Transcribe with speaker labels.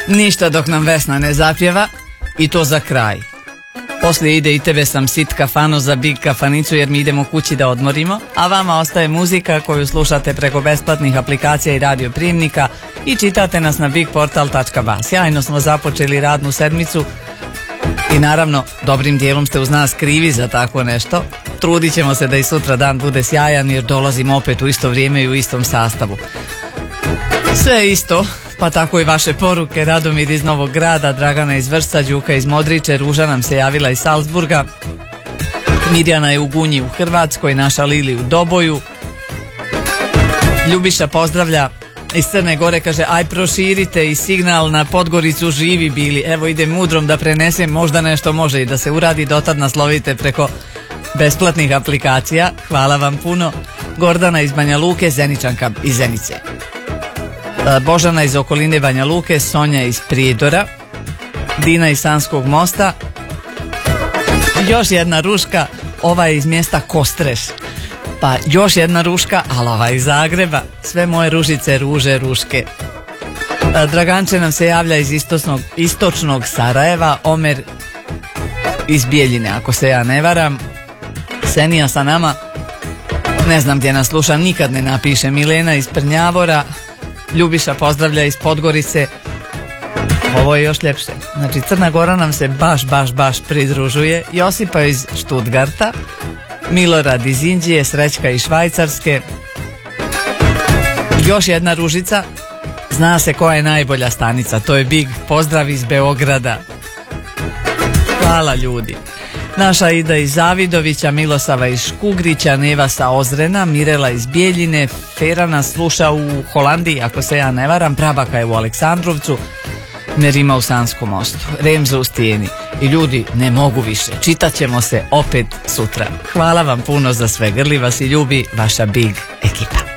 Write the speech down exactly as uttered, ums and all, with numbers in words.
Speaker 1: Ništa dok nam Vesna ne zapjeva, i to za kraj. Poslije ide I tebe sam sit kafano za Big kafanicu jer mi idemo kući da odmorimo, a vama ostaje muzika koju slušate preko besplatnih aplikacija i radio prijemnika i čitate nas na big portal tačka ba. Sjajno smo započeli radnu sedmicu i naravno dobrim dijelom ste uz nas krivi za tako nešto. Trudit ćemo se da i sutra dan bude sjajan jer dolazimo opet u isto vrijeme i u istom sastavu. Sve isto, pa tako i vaše poruke. Radomir iz Novog Grada, Dragana iz Vršca, Đuka iz Modriče, Ruža nam se javila iz Salzburga, Mirjana je u Gunji u Hrvatskoj, naša Lili u Doboju. Ljubiša pozdravlja iz Crne Gore, kaže aj proširite i signal na Podgoricu, živi bili. Evo idem mudrom da prenesem, možda nešto može i da se uradi, dotad nas lovite preko besplatnih aplikacija. Hvala vam puno. Gordana iz Banja Luke, Zeničanka iz Zenice. Božana iz okoline Banja Luke, Sonja iz Prijedora, Dina iz Sanskog Mosta, još jedna Ruška, ova je iz mjesta Kostreš, pa još jedna Ruška, ali ova iz Zagreba. Sve moje ružice, ruže, ruške. Draganče nam se javlja iz istočnog, istočnog Sarajeva, Omer iz Bijeljine, ako se ja ne varam. Senija sa nama, ne znam gdje nas sluša, nikad ne napiše. Milena iz Prnjavora, Ljubiša pozdravlja iz Podgorice. Ovo je još ljepše. Znači Crna Gora nam se baš, baš, baš pridružuje. Josipa iz Štutgarta, Milorad iz Indije, Srećka iz Švajcarske. Još jedna Ružica. Zna se koja je najbolja stanica. To je Big. Pozdrav iz Beograda. Hvala ljudi. Naša Ida iz Zavidovića, Milosava iz Škugrića, Neva sa Ozrena, Mirela iz Bijeljine, Fera nas sluša u Holandiji, ako se ja ne varam, Prabaka je u Aleksandrovcu, Nerima u Sanskom Mostu, Remza u Stijeni. I ljudi, ne mogu više, čitat ćemo se opet sutra. Hvala vam puno za sve, grli vas i ljubi vaša Big ekipa.